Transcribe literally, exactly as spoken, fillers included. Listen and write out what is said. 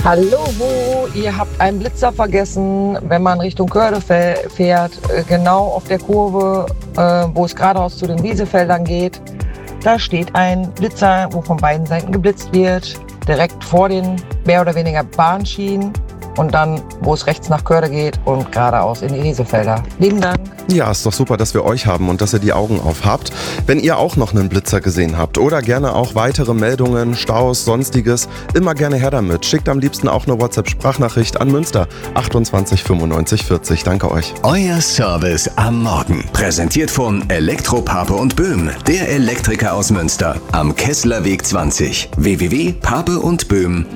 Hallo, ihr habt einen Blitzer vergessen, wenn man Richtung Körde fährt, genau auf der Kurve, wo es geradeaus zu den Wiesefeldern geht. Da steht ein Blitzer, wo von beiden Seiten geblitzt wird, direkt vor den mehr oder weniger Bahnschienen und dann, wo es rechts nach Körde geht und geradeaus in die Wiesefelder. Lieben Dank. Ja, ist doch super, dass wir euch haben und dass ihr die Augen auf habt. Wenn ihr auch noch einen Blitzer gesehen habt oder gerne auch weitere Meldungen, Staus, Sonstiges, immer gerne her damit. Schickt am liebsten auch eine WhatsApp-Sprachnachricht an Münster achtundzwanzig fünfundneunzig vierzig. Danke euch. Euer Service am Morgen. Präsentiert von Elektro Pape und Böhm, der Elektriker aus Münster. Am Kesslerweg zwanzig. w w w punkt pape und böhm